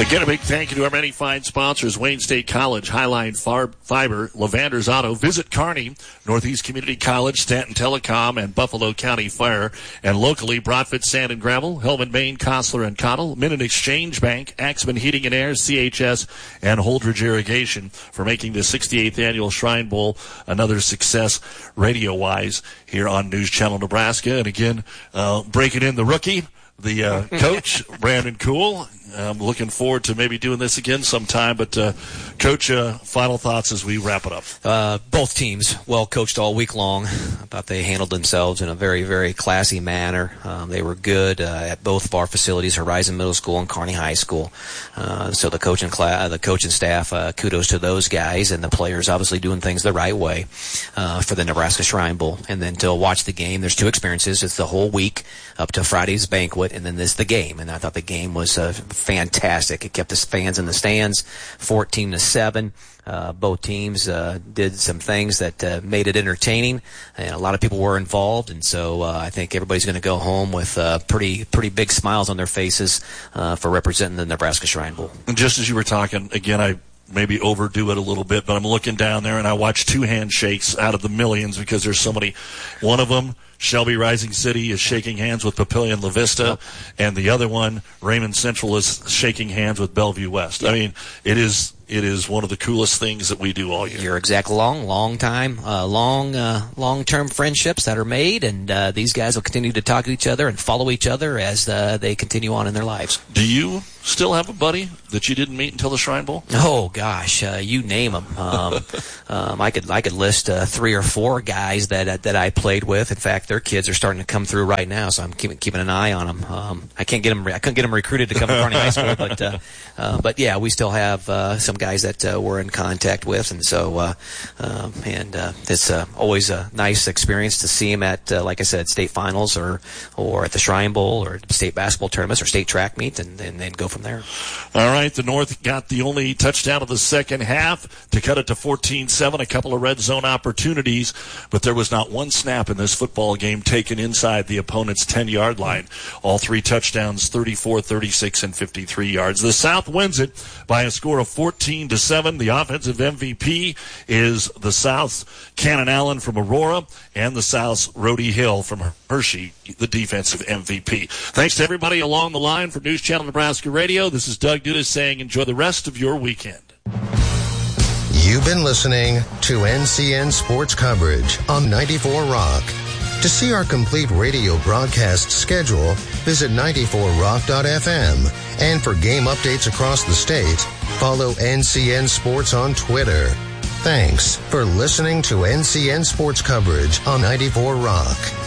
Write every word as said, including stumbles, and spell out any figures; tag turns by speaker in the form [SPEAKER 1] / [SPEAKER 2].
[SPEAKER 1] Again, a big thank you to our many fine sponsors: Wayne State College, Highline Far- Fiber, Lavander's Auto, Visit Kearney, Northeast Community College, Stanton Telecom, and Buffalo County Fire. And locally, Brodford Sand and Gravel, Hellman, Maine, Kostler and Cottle, Minute Exchange Bank, Axman Heating and Air, C H S, and Holdridge Irrigation for making the sixty-eighth Annual Shrine Bowl another success radio-wise here on News Channel Nebraska. And again, uh, breaking in the rookie, the uh, coach, Brandon Kuhl. I'm looking forward to maybe doing this again sometime. But, uh, Coach, uh, final thoughts as we wrap it up.
[SPEAKER 2] Uh, both teams well coached all week long. I thought they handled themselves in a very, very classy manner. Um, they were good uh, at both of our facilities, Horizon Middle School and Kearney High School. Uh, so the coach and class, the coach and staff, uh, kudos to those guys, and the players obviously doing things the right way uh, for the Nebraska Shrine Bowl. And then to watch the game, there's two experiences. It's the whole week up to Friday's banquet, and then there's the game. And I thought the game was uh, fantastic. It kept the fans in the stands, fourteen to seven. Uh, both teams uh, did some things that uh, made it entertaining, and a lot of people were involved. And so uh, I think everybody's going to go home with uh, pretty pretty big smiles on their faces uh, for representing the Nebraska Shrine Bowl.
[SPEAKER 1] And just as you were talking, again, I maybe overdo it a little bit, but I'm looking down there and I watch two handshakes out of the millions because there's so many. One of them, Shelby Rising City, is shaking hands with Papillion La Vista, yep. And the other one, Raymond Central, is shaking hands with Bellevue West. Yep. I mean, it is it is one of the coolest things that we do all year.
[SPEAKER 2] You're exactly long, long time, uh, long, uh, long-term friendships that are made, and uh, these guys will continue to talk to each other and follow each other as uh, they continue on in their lives.
[SPEAKER 1] Do you still have a buddy that you didn't meet until the Shrine Bowl?
[SPEAKER 2] Oh gosh, uh, you name them. Um, um, I could I could list uh, three or four guys that uh, that I played with. In fact, their kids are starting to come through right now, so I'm keeping keeping an eye on them. Um, I can't get them. I couldn't get them recruited to come to Kearney High School, but uh, uh, but yeah, we still have uh, some guys that uh, we're in contact with, and so uh, um, and uh, it's uh, always a nice experience to see them at, uh, like I said, state finals or or at the Shrine Bowl or state basketball tournaments or state track meets, and, and then go from there.
[SPEAKER 1] All right, the North got the only touchdown of the second half to cut it to fourteen seven, a couple of red zone opportunities, but there was not one snap in this football game taken inside the opponent's ten-yard line. All three touchdowns, thirty-four, thirty-six, and fifty-three yards. The South wins it by a score of fourteen to seven. The offensive M V P is the South's Cannon Allen from Aurora and the South's Rhodey Hill from Hershey, the defensive M V P. Thanks to everybody along the line for News Channel Nebraska Radio. This is Doug Dudas saying enjoy the rest of your weekend.
[SPEAKER 3] You've been listening to N C N Sports Coverage on ninety-four Rock. To see our complete radio broadcast schedule, visit ninety-four rock dot f m. And for game updates across the state, follow N C N Sports on Twitter. Thanks for listening to N C N Sports Coverage on ninety-four Rock.